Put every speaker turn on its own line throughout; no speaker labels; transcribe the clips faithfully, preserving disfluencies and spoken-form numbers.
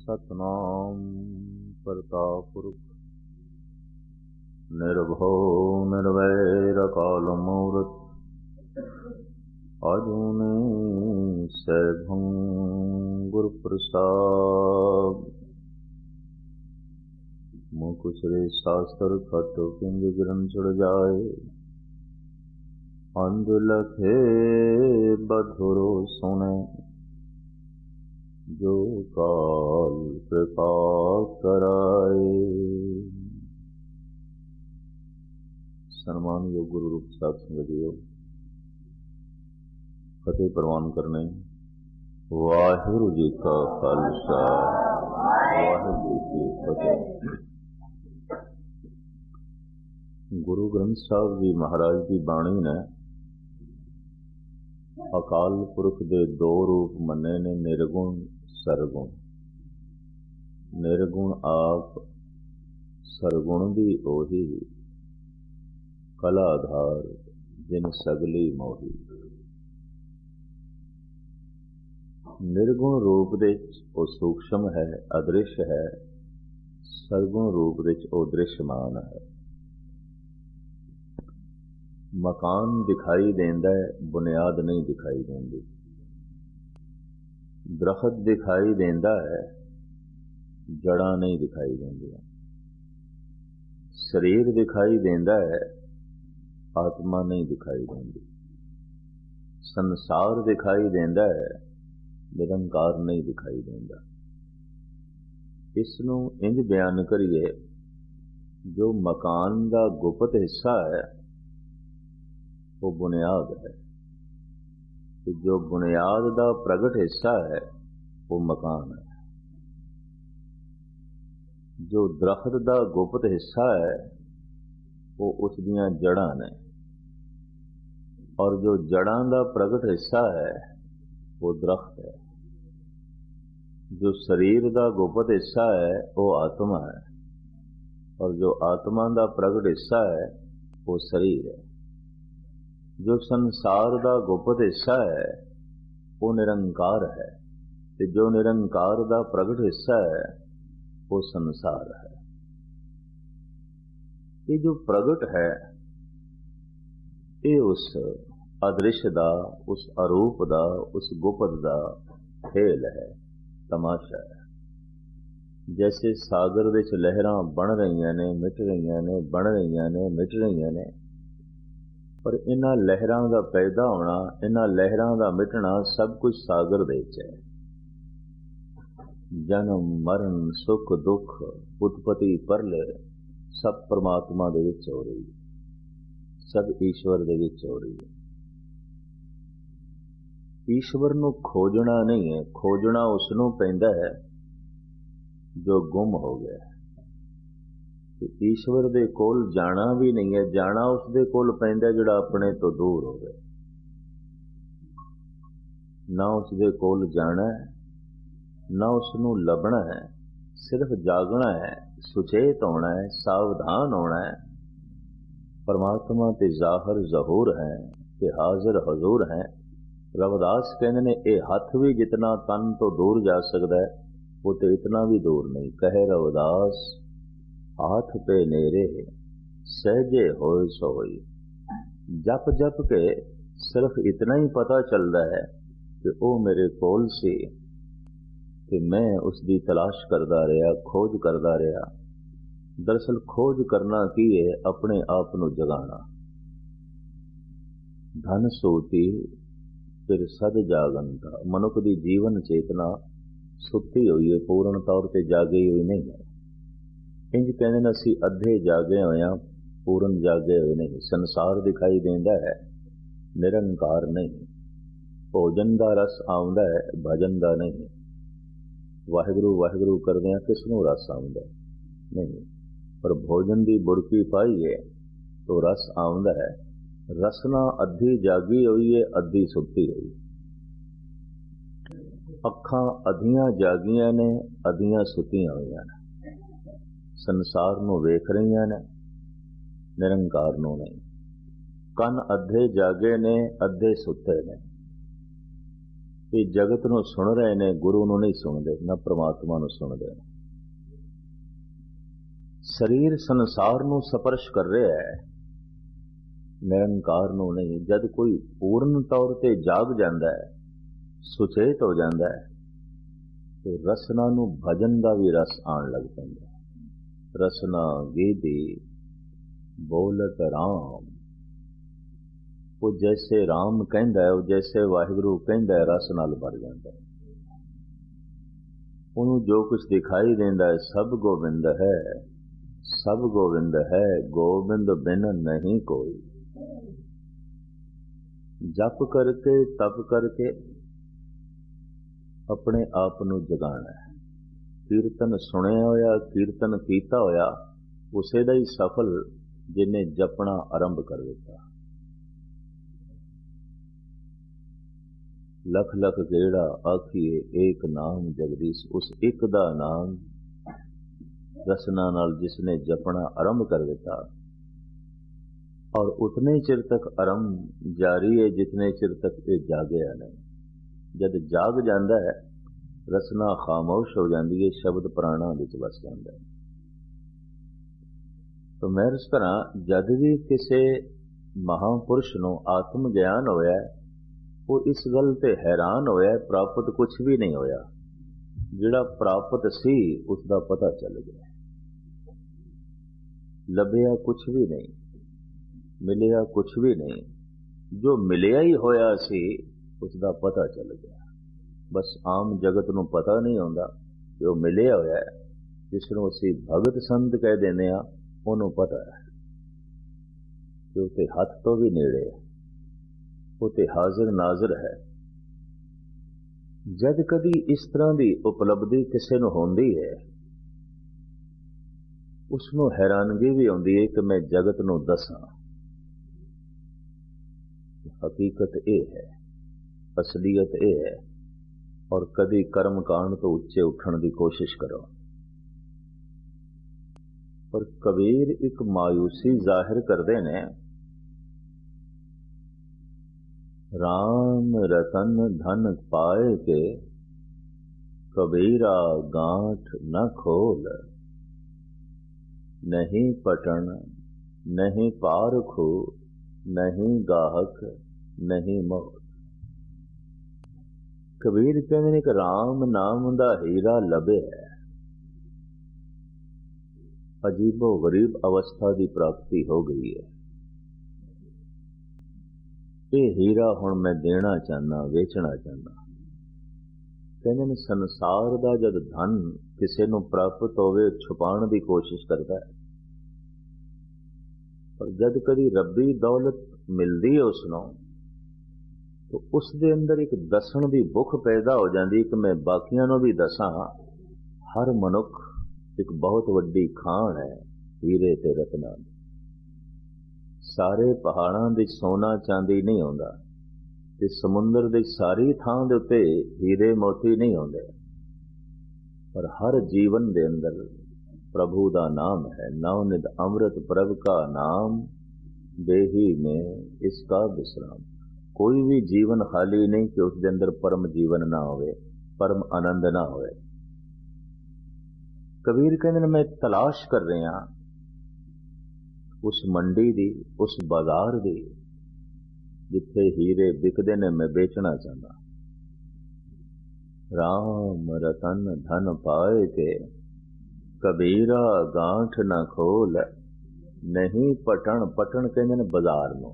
सतनाम करता पुरख निर्भव निर्वैर अकाल मूर्त अजूनी सैभं गुरु प्रसाद। मुकुसरे शास्त्र खट किंग गिरन चढ़ जाए अंध लखे बधुरो सुने जो काल कृपा कराए। सन्मान योग गुरु रूप साथ संगतियों फतेह प्रवान करने वाहिगुरु जी का खालसा वाहिगुरु जी की फतेह। गुरु ग्रंथ साहब जी महाराज की बाणी ने अकाल पुरख दे दो रूप मन्ने ने, निर्गुण सरगुण। निर्गुण आप सरगुण भी ओही कलाधार जिन सगली मोही। निर्गुण रूप दे वो सूक्ष्म है, अदृश्य है। सरगुण रूप दे वो दृश्यमान है। मकान दिखाई देंदा है, बुनियाद नहीं दिखाई देंदी। दरख्त दिखाई देंदा है, जड़ा नहीं दिखाई देंदियां। शरीर दिखाई देंदा है, आत्मा नहीं दिखाई देंदी। संसार दिखाई देंदा है, निरंकार नहीं दिखाई देंदा। इसनूं इंज बयान करिए, जो मकान का गुप्त हिस्सा है वो बुनियाद है, तो जो बुनियाद का प्रगट हिस्सा है वो मकान है। जो दरख्त का गुप्त हिस्सा है वो उसदियां जड़ां ने, और जो जड़ां का प्रगट हिस्सा है वो दरख्त है। जो शरीर का गुप्त हिस्सा है वो आत्मा है, और जो आत्मा का प्रगट हिस्सा है वो शरीर है। जो संसार का गुप्त हिस्सा है वो निरंकार है, ते जो निरंकार का प्रगट हिस्सा है वो संसार है। ये जो प्रगट है ये उस अदृश्य दा, उस अरूप दा, उस गुप्त दा खेल है, तमाशा है। जैसे सागर विच लहरां बन रही ने, मिट रही ने, बन रही ने, मिट रही ने, पर इन्हां लहरां दा पैदा होना, इन्हां लहरां दा मिटना सब कुछ सागर दे विच है। जन्म मरण सुख दुख उत्पत्ति परलय सब परमात्मा दे विच हो रही है, सब ईश्वर दे विच हो रही है। ईश्वर नूं खोजना नहीं है, खोजना उसनूं पैंदा है जो गुम हो गया है। ईश्वर दे कोल जाना भी नहीं है, जाना उसदे कोल पैंदा जिहड़ा अपने तो दूर हो गया। ना उसदे कोल जाना है, ना उसनूं लभना है, सिर्फ जागना है, सुचेत होना है, सावधान होना है। परमात्मा ते जाहिर जहूर है, ते हाजिर हजूर है। रविदास कहते ने ये हथ भी जितना तन तो दूर जा सकता है, वो तो इतना भी दूर नहीं। कहे रविदास हाथ पे नेरे सहजे होए सोई। जप जप के सिर्फ इतना ही पता चलता है कि वो मेरे कोल से, कि मैं उसकी तलाश करता रहा, खोज करता रहा। दरअसल खोज करना की है, अपने आप को जगाना। धन सोती फिर सद जागनता। मनुख की जीवन चेतना सुती हुई है, पूर्ण तौर पर जागी हुई नहीं है। इंज कहते हैं असी अद्धे जागे हुए हैं, पूर्ण जागे हुए नहीं। संसार दिखाई देंदा है, निरंकार नहीं। भोजन का रस आउंदा है, भजन का नहीं। वाहिगुरु वाहिगुरु करदे किसनों रस आउंदा नहीं, पर भोजन की बुड़की पाई है तो रस आउंदा है। रसना अद्धी जागी हुई है, अद्धी सुती हुई। अखां अद्धियां जागियां ने, अद्धियां सुतियां हुई ने। संसार नूं वेख रही ने, निरंकार नूं नहीं। कन अद्धे जागे ने, अद्धे सुते ने। ये जगत नूं सुन रहे ने, गुरु नूं नहीं सुनते, ना परमात्मा नूं सुनते। शरीर संसार नूं स्पर्श कर रहा है, निरंकार नूं नहीं। जद कोई पूर्ण तौर ते जाग जाता है, सुचेत हो जाता है, तो रसना नूं भजन का भी रस आन लग पैंदा। रसना गीदी बोलत राम, वो जैसे राम कहंदा है, वो जैसे वाहिगुरु कहंदा है, रस नाल भर जाता है। उन्हों जो कुछ दिखाई देंदा है सब गोविंद है, सब गोविंद है, गोविंद बिन नहीं कोई। जप करके तप करके अपने आप नूं जगाना है। कीर्तन सुनिया होया, कीर्तन कीता होया, उसे दा ही सफल जिन्हें जपना आरंभ कर दिता। लख लख गेड़ा आखिए एक नाम जगदीश, उस एक दा नाम रसना नाल जिसने जपना आरंभ कर दिता, और उतने चिर तक आरंभ जारी है जितने चिर तक ये जागया नहीं। जब जाग जाता है, रसना खामोश हो जाती है, शब्द प्राणा विच वस जाता है। तो मैं इस तरह जद भी किसी महापुरुष नूं आत्म ज्ञान होया, वो इस गल ते हैरान होया, प्राप्त कुछ भी नहीं होया। जिहड़ा प्राप्त सी उसका पता चल गया, लभ्या कुछ भी नहीं, मिलिया कुछ भी नहीं। जो मिलिया ही होया सी उसका पता चल गया। बस आम जगत नूं पता नहीं होंदा कि वो मिलिया होया है। जिसनूं असीं भगत संत कह देने आ, उन्होंने पता है कि उसके हथ तो भी नेड़े है, उते हाजिर नाजिर है। जद कदी इस तरह की उपलब्धि किसी नूं होंदी है, उसनूं हैरानगी भी होंदी है कि मैं जगत नूं दसां। हकीकत ये है, असलियत ये है। और कदी कर्म कांड तो उच्चे उठण की कोशिश करो। पर कबीर एक मायूसी जाहिर करते ने, राम रतन धन पाए के कबीरा गांठ न खोल। नहीं पटन नहीं पारखू, नहीं गाहक नहीं मोल। कबीर कहते हैं कि राम नाम दा हीरा लभे है, अजीबो गरीब अवस्था की प्राप्ति हो गई है। ये हीरा हुण मैं देना चाहना, वेचना चाहना। कहते हैं संसार का जब धन किसी नूं प्राप्त होवे, छुपाण की कोशिश करता है, पर जद कभी रब्बी दौलत मिलती है उसनों, तो उसके अंदर एक दसण की भुख पैदा हो जाती कि मैं बाकियां नूं भी दसां। हर मनुख एक बहुत वड्डी खान है हीरे ते रत्नां दी। सारे पहाड़ां दे सोना चांदी नहीं होंदा, ते समुंदर दे सारी थां दे उत्ते हीरे मोती नहीं होंदे। पर हर जीवन दे अंदर प्रभु दा नाम है। नवनिध अमृत प्रभ का नाम, देही में इसका विश्राम। कोई भी जीवन खाली नहीं कि उसके अंदर परम जीवन ना होवे, परम आनंद ना होवे। कबीर कहते मैं तलाश कर रहा उस मंडी दी, उस बाजार दी जिथे हीरे बिकदे ने, मैं बेचना चाहता। राम रतन धन पाए के कबीरा गांठ न खोल। नहीं पटन, पटन कहते ने बाजार नूं।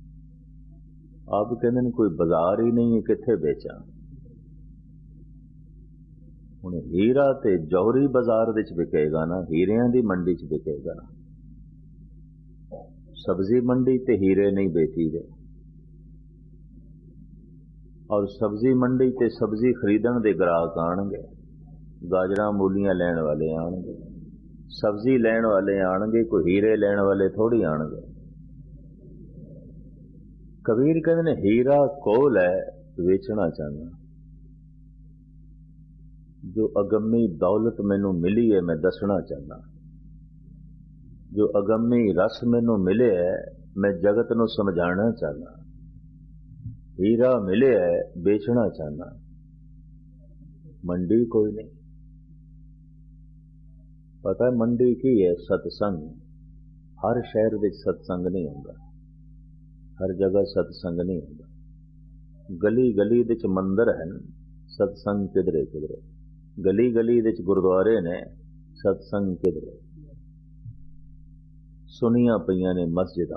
अब कहते ने कोई बाजार ही नहीं है, किथे बेचा। हुण हीरा ते जौहरी बाजार विच विकेगा ना, हीरियां दी मंडी च विकेगा। सब्जी मंडी ते हीरे नहीं बेची दे, और सब्जी मंडी ते सब्जी खरीदण दे ग्राहक आणगे, गाजरां मूलियां लैण वाले आणगे, सब्जी लैण वाले आणगे, कोई हीरे लैण वाले थोड़ी आणगे। कबीर कहते ने हीरा कोल है, वेचना चाहना। जो अगम्मी दौलत मैनू मिली है, मैं दसना चाहना। जो अगम्मी रस मैनू मिले है, मैं जगत नू समझाना चाहना। हीरा मिले है, बेचना चाहना। मंडी कोई नहीं। पता है मंडी की है? सत्संग। हर शहर में सत्संग नहीं होगा, हर जगह सत्संग नहीं होगा। गली गली विच मंदिर है, सत्संग किधरे किधरे। गली गली विच गुरुद्वारे ने, सत्संग किधरे। सुनिया पईयां ने मस्जिदां,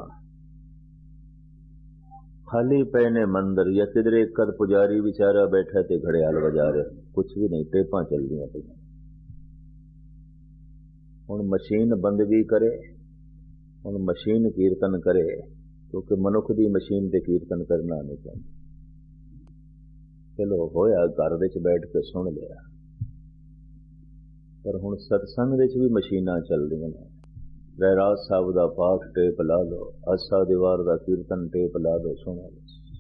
खाली पे ने मंदिर, या किधरे कद पुजारी बेचारा बैठा ते घड़ियाल बजा रहे, कुछ भी नहीं, टेपां चल रही पईयां। हुण मशीन बंदगी करे, हुण मशीन कीर्तन करे, क्योंकि मनुख दी मशीन ते कीर्तन करना नहीं चाहती। चलो होया घर विच बैठ के सुन लिया, पर हुण सत्संग विच भी मशीनां चल रही ने। रहराज साहब दा पाठ टेप ला लो, आसा दीवार दा कीर्तन टेप ला लो, सुना लो।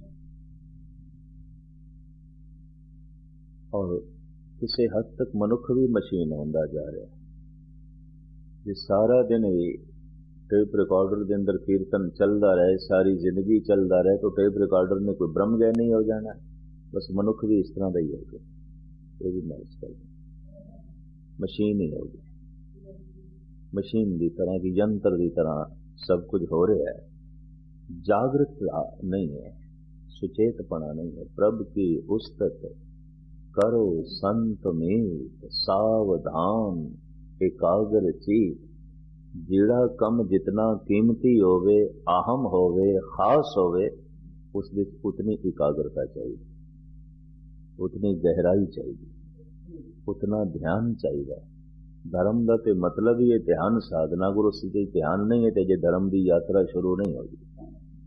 और किसी हद तक मनुख भी मशीन होंदा जा रहा है। जे सारा दिन भी टेप रिकॉर्डर के अंदर कीर्तन चलता रहे, सारी जिंदगी चलता रहे, तो टेप रिकॉर्डर ने कोई ब्रह्म ज्ञानी हो जाना। बस मनुख भी इस तरह का ही हो गया, ये भी मैं इस मशीन ही होगी, मशीन की तरह की, यंत्र की तरह सब कुछ हो रहा है। जागृतता नहीं है, सुचेतपना नहीं है। प्रभु की उस्तत करो संत मीत, सावधान एकाग्र चीत। जेड़ा कम जितना कीमती होवे, अहम होवे, खास होवे, उस विच उतनी एकाग्रता चाहिए, उतनी गहराई चाहिए, उतना ध्यान चाहिए। धर्म का तो मतलब ही है ध्यान साधना। गुरु सिद्धि ध्यान नहीं है तो जे धर्म की यात्रा शुरू नहीं होगी।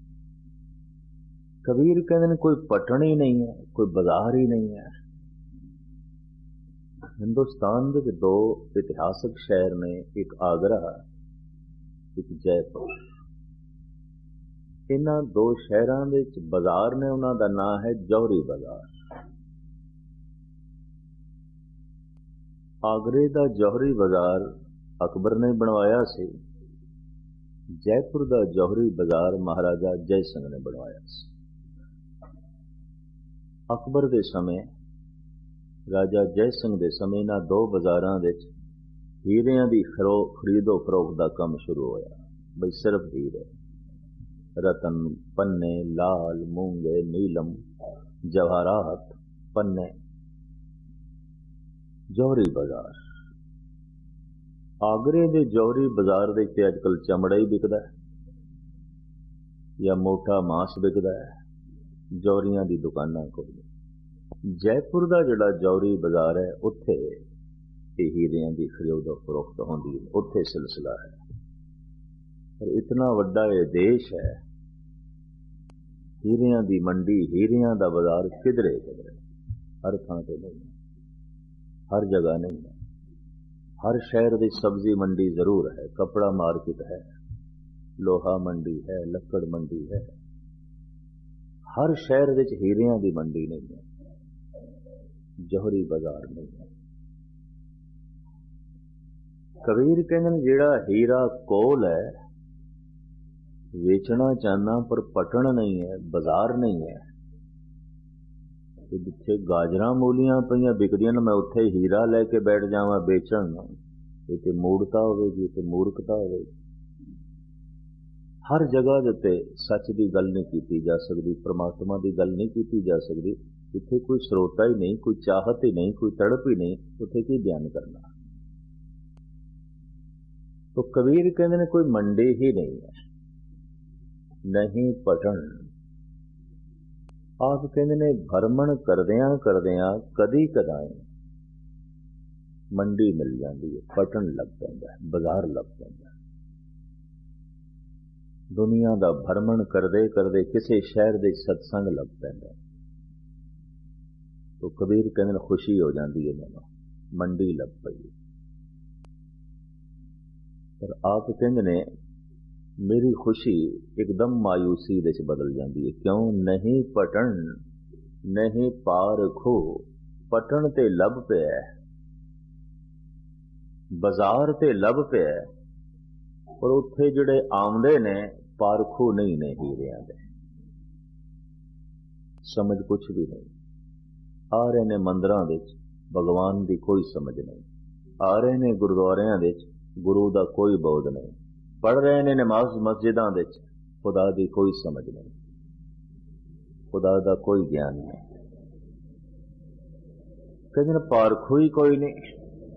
कबीर कहते कोई पटन ही नहीं है, कोई बाजार ही नहीं है। हिंदुस्तान के दो इतिहासक शहर ने, एक आगरा, एक जयपुर। इन्हां दो शहरों में बाजार ने, उन्हां दा नाम है जौहरी बाजार। आगरे का जौहरी बाजार अकबर ने बनवाया सी, जयपुर का जौहरी बाजार महाराजा जय सिंह ने बनवाया सी। अकबर के समय, राजा जय सिंह के समय, इन्हां दो बाजारां विच हीरियां दी खरो खरीदो फरोख्त का काम शुरू होया। बई सिर्फ हीरे, रतन, पन्ने, लाल, मूंगे, नीलम, जवाहरात, पन्ने। जौहरी बाजार, आगरे के जौहरी बाजार के अजकल चमड़ा ही बिकता है या मोटा मांस बिकता है, जौहरियां दी दुकानां कोल। जयपुर का जिहड़ा जौहरी बाजार है, उत्थे हीरियां दी खरीदो फरोख्त होंदी है, उत्थे सिलसिला है। पर इतना वड्डा ये देश है, हीरियां दी मंडी, हीरियां दा बाजार किधरे किधरे, हर थां ते नहीं, हर जगह नहीं है। हर शहर की सब्जी मंडी जरूर है, कपड़ा मार्केट है, लोहा मंडी है, लक्कड़ मंडी है। हर शहर विच हीरियां की मंडी नहीं है, जौहरी बाजार नहीं है। कबीर कहते हैं जेड़ा हीरा कोल है, वेचना चाहना पर पटन नहीं है, बाजार नहीं है। जिथे गाजरां मूलियां पईयां बिकदियां ने, मैं उत्थे हीरा लैके बैठ जावां बेचण, ये तो मूर्खता होगी, तो मूर्खता होगी। हर जगह दे उत्ते सच की गल नहीं की जा सकती, परमात्मा की गल नहीं की जा सकती। इत्थे कोई स्रोता ही नहीं, कोई चाहत ही नहीं, कोई तड़प ही नहीं, उत्थे की बयान करना। तो कबीर कहते हैं कोई मंडी ही नहीं है, नहीं पटन। आप कहते ने भरमण करदियां करदियां कदी कदाई मंडी मिल जाती है, पटन लग पैंदा है, बाजार लग पैंदा है। दुनिया का भरमण करदे करदे किसी शहर दे सत्संग लग पैंदा है, तो कबीर कहते खुशी हो जाती है, मैनूं मंडी लग पई। पर आप कहते ने मेरी खुशी एकदम मायूसी विच बदल जाती है। क्यों? नहीं पटन, नहीं पार खो। पटन ते लभ पिया, बाजार ते लभ पिया, पर उत्थे जिहड़े आउंदे ने पारखू नहीं ने हीरियां दे। समझ कुछ भी नहीं। आ रहे ने मंदिरां विच, भगवान की कोई समझ नहीं। आ रहे ने गुरुद्वारियां दे गुरु का कोई बोध नहीं, पढ़ रहे ने नमाज मस्जिदां दे खुदा की कोई समझ नहीं, खुदा का कोई ज्ञान नहीं। कहते हैं पारखू ही कोई नहीं,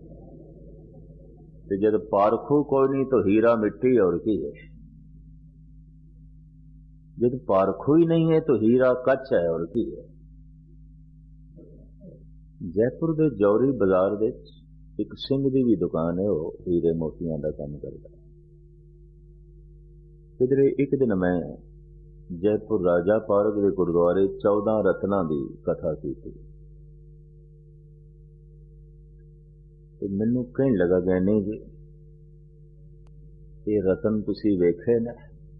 तो जब पारखू कोई नहीं तो हीरा मिट्टी और की है। जब पारखू ही नहीं है तो हीरा कच है और की है। जयपुर के जौहरी बाजार दे एक सिंह की भी दुकान है, वो हीरे मोतियां का काम करता है। किधरे एक दिन मैं जयपुर राजा पार्क के गुरुद्वारे चौदह रत्ना की कथा की थी, तो मैनू कहने लगा गया नहीं जी ये रतन तुसी वेखे ने?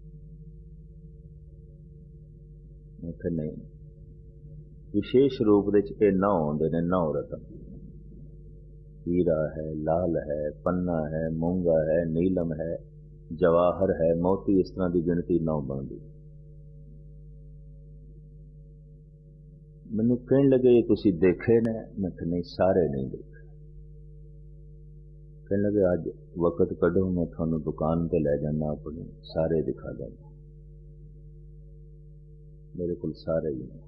मैं कहा नहीं, विशेष रूप से नौ आते ने, नौ रतन, हीरा है, लाल है, पन्ना है, मूंगा है, नीलम है, जवाहर है, मोती, इस तरह की गिनती नौ बनती। मैनू कहने लगे ये तुसी देखे ने? मैं कहा नहीं सारे नहीं देखे। कहने लगे अज वक्त कढ़ो, मैं थानू दुकान पे ले जाना, अपनी सारे दिखा देना। मेरे को सारे ही ने,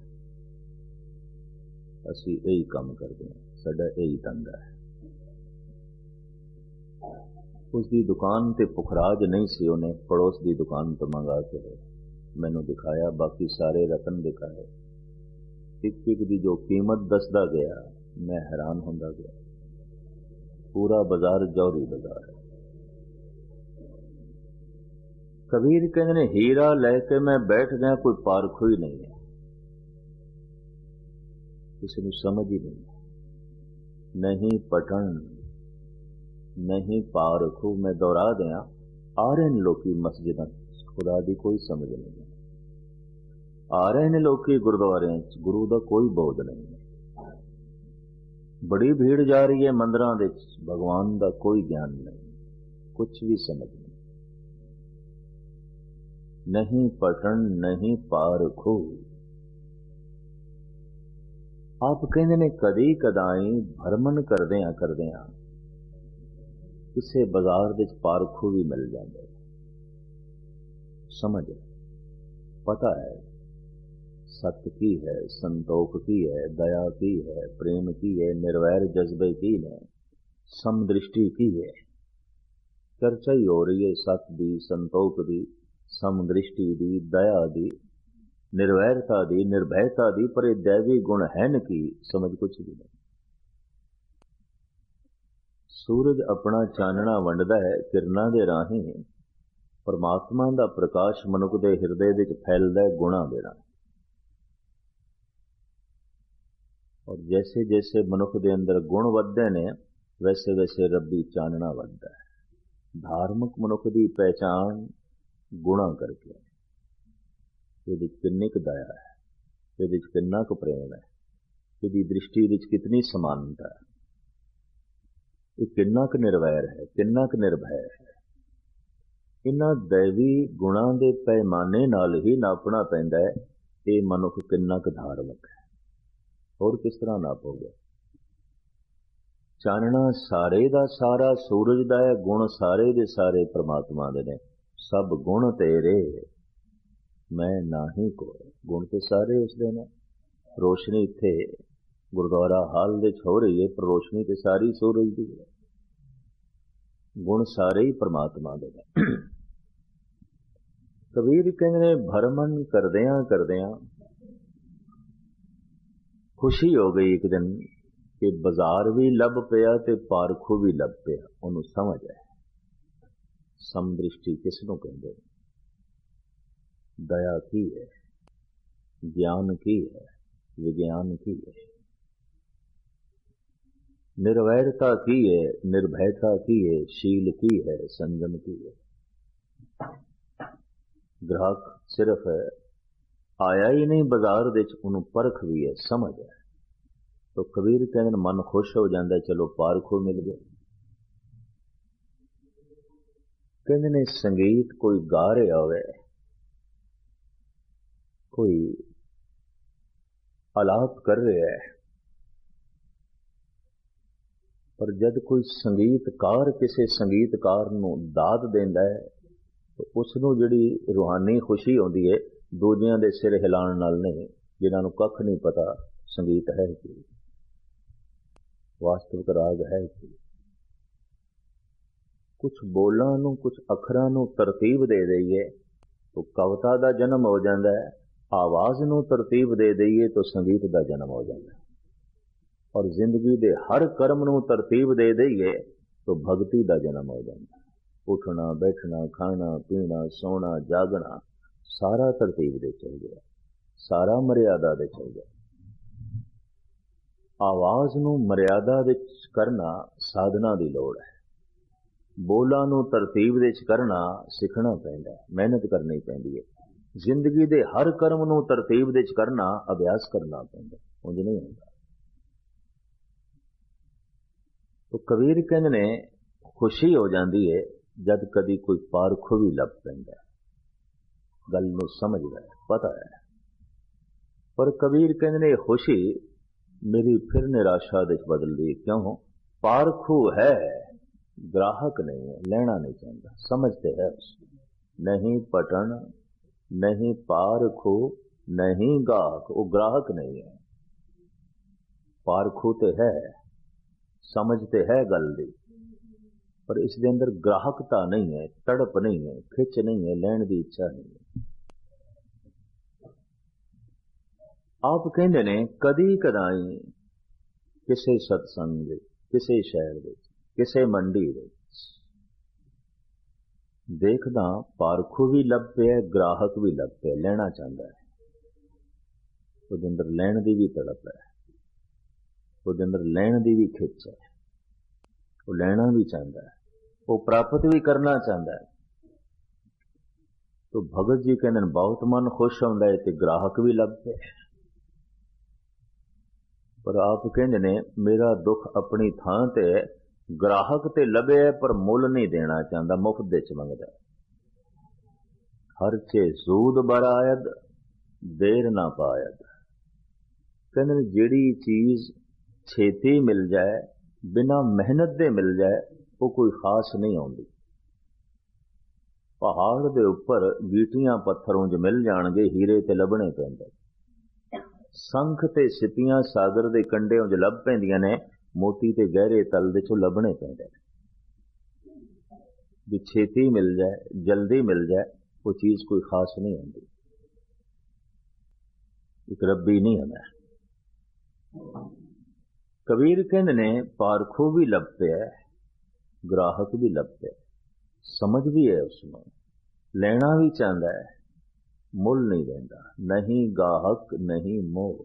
असी यही काम करते हैं, साडा यही धंधा है। उसकी दुकान ते पुखराज नहीं सी, उन्हें पड़ोस की दुकान तो मंगा के मैनू दिखाया, बाकी सारे रतन दिखाए। एक एक की जो कीमत दसदा गया मैं हैरान होंदा गया। पूरा बाजार जौहरी बाजार है। कबीर कहते ने हीरा लैके मैं बैठ गया, कोई पारखू ही नहीं है, किसी को समझ ही नहीं। नहीं पठन नहीं पारखू, मैं दोहरा दिया, आ रहे ने लोग मस्जिद, खुदा की कोई समझ नहीं, आ रहे ने लोग गुरुद्वारे, गुरु का कोई बोध नहीं। बड़ी भीड़ जा रही है मंदिरां दे, भगवान का कोई ज्ञान नहीं, कुछ भी समझ नहीं। नहीं पठन नहीं पारखू। आप कहते ने कदी कदाई भरमन करदियां करदियां किसे बाजार दे पारखू भी मिल जाते, समझ पता है सत की है, संतोख की है, दया की है, प्रेम की है, निर्वैर जज्बे की है, समदृष्टि की है। चर्चा ही हो रही है सत दी, संतोख दी, समदृष्टि दी, दया दी, निर्वैरता दी, निर्भयता दी, पर यह दैवी गुण है न की समझ कुछ भी नहीं। सूरज अपना चानना वंडदा है किरना दे राही, परमात्मा का प्रकाश मनुख के हिरदे विच फैलदा है गुणा दे राही। और जैसे जैसे मनुख के अंदर गुण वधदे ने वैसे वैसे रब्बी चानना वधदा है। धार्मिक मनुख की पहचान गुणा करके, ये किन्नी क दया है, ये किन्ना क प्रेम है, ये दृष्टि विच कितनी समानता है, ये किन्ना क निर्वैर है, किन्ना क निर्भय है। इन्हां दैवी गुणां दे पैमाने नाल ही नापना पैंदा है ये मनुख किन्ना क धार्मिक है, और किस तरह नापोगे। चानना सारे दा सारा सूरज दा है, गुण सारे दे सारे परमात्मा दे ने। सब गुण तेरे मैं नाही कोई, गुण तो सारे उसदे ने। रोशनी इत्थे गुरुद्वारा हाल दे हो रही है, पर रोशनी तो सारी सूरज दी है, गुण सारे ही परमात्मा दे ने। कबीर कहने भरमन करदियां करदियां खुशी हो गई एक दिन कि बाजार भी लभ पिया ते पारखू भी लभ पिया। उन्होंने समझ है समदृष्टि किसनों कहते, दया की है, ज्ञान की है, विज्ञान की है, निर्वैरता की है, निर्भयता की है, शील की है, संयम की है। ग्राहक सिर्फ है आया ही नहीं बाजार दे, उन्होंने परख भी है, समझ है। तो कबीर कहते मन खुश हो जाता है, चलो पारखू मिल गए। कहते ने संगीत कोई गा रहा होवे, कोई आलाप कर रहा है, पर जद कोई संगीतकार किसी संगीतकार नूं दाद देंदा है तो उसनूं जिहड़ी रूहानी खुशी आउंदी है दूजियां दे सिर हिलाउण नाल नहीं, जिन्हां नूं कख नहीं पता संगीत है कि वास्तविक राग है कि। कुछ बोलां नूं कुछ अखरां नूं तरतीब दे दईए तो कविता दा जन्म हो जांदा है, आवाज़ नूं तरतीब दे दईए तो संगीत दा जन्म हो जांदा है, और जिंदगी दे हर कर्म नूं तरतीब दे दईए तो भगती दा जन्म हो जांदा है। उठना बैठना खाना पीना सोना जागना सारा तरतीब दे चल गया, सारा मर्यादा दे चल गया। आवाज़ नूं मर्यादा दे करना साधना दी लोड़ है, बोलां नूं तरतीब दे करना सिखना पैंदा है, मेहनत करनी पैंदी है। जिंदगी दे हर कर्म नूं तरतीब दे करना अभ्यास करना पैंदा, उंज नहीं होंदा। तो कबीर कहंदे ने खुशी हो जाती है जद कदी कोई पारखू भी लभ पैंदा, गल नूं समझदा है, पता है। पर कबीर कहंदे ने खुशी मेरी फिर निराशा दे बदल दी। क्यों? पारखू है, ग्राहक नहीं है, लेना नहीं चाहता, समझते है उसको। नहीं पटन नहीं पारखू नहीं गाहक, वो ग्राहक नहीं है। पारखू तो है, समझते है गल दी, पर इसके अंदर ग्राहकता नहीं है, तड़प नहीं है, खिच नहीं है, लैण की इच्छा नहीं है। आप कहते ने कदी कदाई किसी सत्संग किसी शहर किसी मंडी देखदा पारखू भी लभ पिया, ग्राहक भी लभ पिया, लेना चाहता है। उसके अंदर लैण की भी तड़प है, उसके अंदर लैण की भी खिच है, वो लेना भी चाहता है, वो प्राप्त भी करना चाहता है। तो भगत जी कहते हैं बहुत मन खुश होंदा है ते ग्राहक भी लभ पे। पर आप कहते ने मेरा दुख अपनी थां ते ग्राहक ते लभे पर मुल नहीं देना चाहता, मुफ्त दे मंगदा। हर चे सूद बरायद देर ना पायद। कहते जिहड़ी चीज छेती मिल जाए बिना मेहनत दे मिल जाए वो कोई खास नहीं आउंदी। पहाड़ दे उपर गीटियां पत्थरों च मिल जाणगे, हीरे ते लभणे पैंदे। संख ते सिपियां सागर दे कंढे च लभ पैंदियां ने, मोती ते गहरे तल दे चों लभणे पैंदे। भी छेती मिल जाए जल्दी मिल जाए वो चीज कोई खास नहीं होंदी, एक रब्बी नहीं है। मैं कबीर कहंदे ने पारखू भी लभ पिया, ग्राहक भी लभ पिया, समझ भी है उसमें, लेना भी चाहता है, मुल नहीं देता। नहीं गाहक नहीं मोल।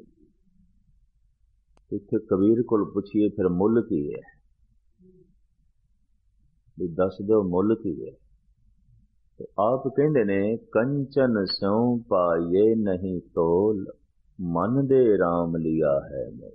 इत्थे कबीर को पूछिए फिर मुल की है, भी दस दो मुल की है। तो आप कहंदे ने कंचन स्यों पाइए नहीं तोल, मन दे राम लिया है मोल।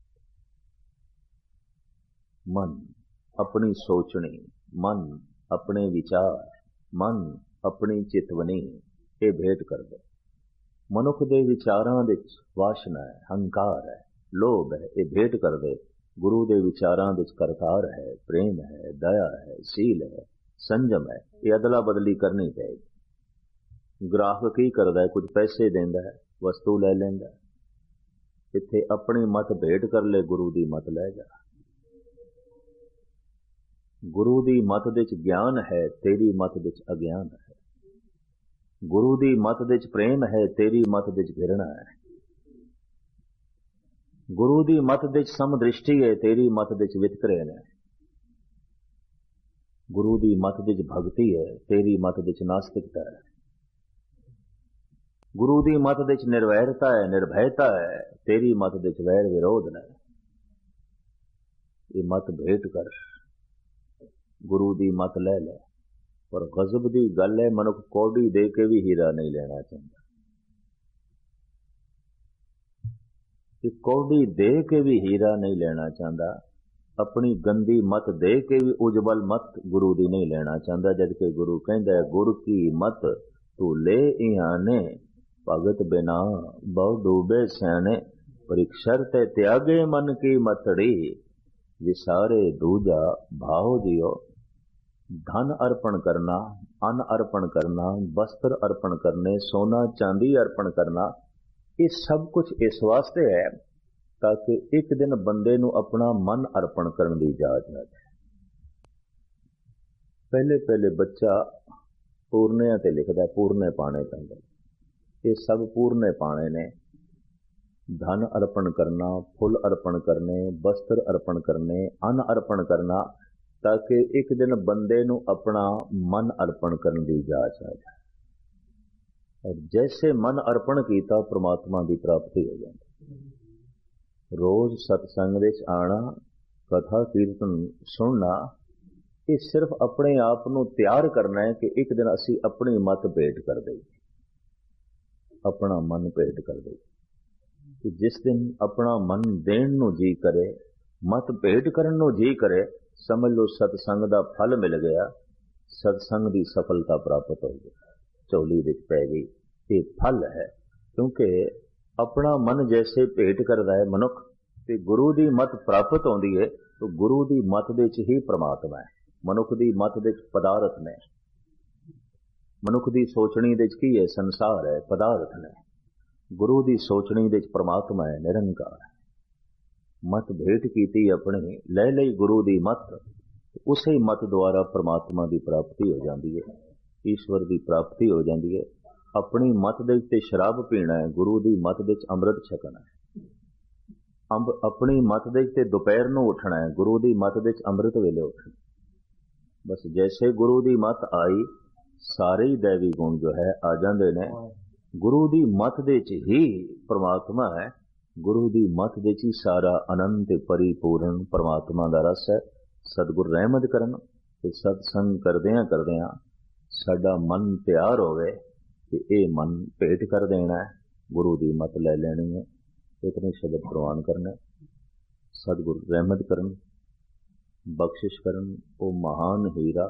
मन अपनी सोचनी, मन अपने विचार, मन अपनी चितवनी ये भेंट कर दे। मनुख दे विचारां दे वासना है, हंकार है, लोभ है, ये भेंट कर दे। गुरु दे विचारां दे करतार है, प्रेम है, दया है, सील है, संजम है, ये अदला बदली करनी चाहिए। ग्राहक की करदा है, कुछ पैसे देंदा है, वस्तु ले लेंदा है। इत्थे अपनी मत भेंट कर ले, गुरु दी मत ले जा। गुरु दी मत दे च ज्ञान है, तेरी मत दे च अज्ञान है। गुरु दी मत दे च प्रेम है, तेरी मत दे च घृणा है। गुरु दी मत दे च समदृष्टि है, तेरी मत दे च वितकरे है। गुरु दी मत दे च भक्ति है, तेरी मत दे च नास्तिकता है। गुरु दी मत दे च निर्वैरता है, निर्भयता है, तेरी मत दे च वैर विरोध है। ये मत भेंट कर, गुरु दी मत ले ले। पर गजब दी गल है, मनुख कौड़ी दे के भी हीरा नहीं लेना चाहता। कौड़ी दे के भी हीरा नहीं लेना चाहता, अपनी गंदी मत दे के भी उजबल मत गुरु दी नहीं लेना चाहता। जबकि गुरु कहता है गुरु की मत तू ले इहाने, भगत बिना बहु डूबे सैने, पर एक शर्त है त्यागे मन की मतड़ी, विसारे दूजा भाव जियो। धन अर्पण करना, अन्न अर्पण करना, वस्त्र अर्पण करने, सोना चांदी अर्पण करना, ये सब कुछ इस वास्ते है ताकि एक दिन बंदे नूं अपना मन अर्पण करने की इजाजत है। पहले पहले बच्चा पूर्णिया ते लिखदा, पूर्णे पाने पैंदे, ये सब पूर्णे पाने ने। धन अर्पण करना, फुल अर्पण करने, वस्त्र अर्पण करने, अन्न अर्पण करना, ताकि एक दिन बंदे नूं अपना मन अर्पण करने की इजाजत आ जाए। और जैसे मन अर्पण कीता परमात्मा की प्राप्ति हो जाती। रोज सत्संग विच आना, कथा कीर्तन सुनना, ये सिर्फ अपने आप नूं तैयार करना है कि एक दिन असी अपनी मत भेंट कर दईए, अपना मन भेंट कर दईए। कि जिस दिन अपना मन देण नूं जी करे, मत भेंट करन नूं जी करे, समझ लो सत्संग दा फल मिल गया, सत्संग दी सफलता प्राप्त हो गई, झोली विच पै गई। ये फल है, क्योंकि अपना मन जैसे भेंट करदा है मनुख ते गुरु दी मत प्राप्त होंदी है, तो गुरु दी मत दे च ही परमात्मा है। मनुख दी मत दे च पदार्थ ने, मनुख दी सोचनी दे च की है, संसार है, पदार्थ ने। गुरु दी सोचनी दे च परमात्मा है, निरंकार है। मत भेंट कीती अपनी, ले लई गुरु दी मत, उसे मत द्वारा परमात्मा की प्राप्ति हो जाती है, ईश्वर की प्राप्ति हो जाती है। अपनी मत दे ते शराब पीना है, गुरु की मत दे अमृत छकना है। अंब अपनी मत दे ते दोपहर नूं उठना है, गुरु की मत दे अमृत वेले उठना। बस जैसे गुरु की मत आई, सारे ही दैवी गुण जो है आ जाते हैं। गुरु की मत दे च ही परमात्मा है, गुरु की मत दे च ही सारा अनंत परिपूर्ण परमात्मा का रस है। सतगुर रहमत करन ते सत्संग करदियां करदियां साडा मन तैयार होवे कि ये मन भेंट कर देना है, गुरु की मत ले लेनी है, इतने शब्द प्रवान करने। सतगुर रहमत करन, बख्शिश करन। वो महान हीरा,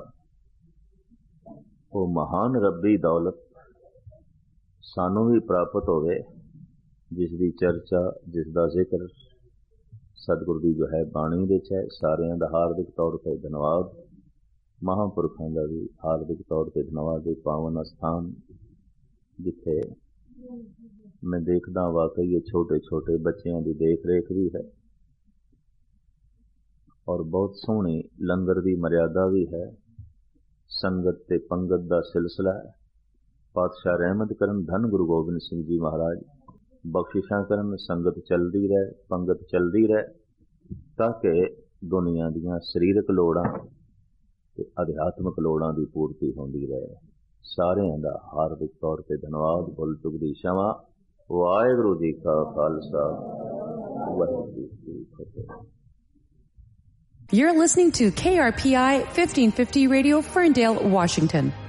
वो महान रब्बी दौलत सानू भी प्राप्त होवे, जिसकी चर्चा, जिसका जिक्र सतगुर की जो है बाणी विच है। सारियां दा हार्दिक तौर पर धन्यवाद, महापुरखों का भी हार्दिक तौर पर धन्यवाद। पावन स्थान जिथे मैं देखदा वाकई ये छोटे छोटे बच्चों की देख रेख भी है, और बहुत सोहनी लंगर की मर्यादा भी है। संगत ते पंगत का सिलसिला है। पातशाह रहमत करन, धन गुरु गोबिंद सिंह जी महाराज बख्शिशां करन, संगत चलती रहे, पंगत चलती रहे, ताकि दुनिया दीयां शरीरक लोड़ां ते अध्यात्मक लोड़ां की पूर्ति होंदी रहे। सारियां दा हार्दिक तौर पर धन्यवाद। भुल चुक दी क्षमा। वाहिगुरू जी का खालसा, वाहिगुरू जी की फतेह।
You're listening to K R P I fifteen fifty Radio, Ferndale, Washington.